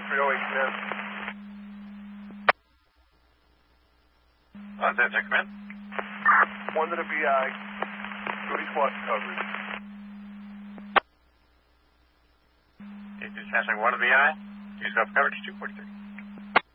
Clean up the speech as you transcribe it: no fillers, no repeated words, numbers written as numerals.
command. That's it, command. 1 to the BI. 2 squad coverage. Transferring 1 to the BI. 2 squad coverage, 243.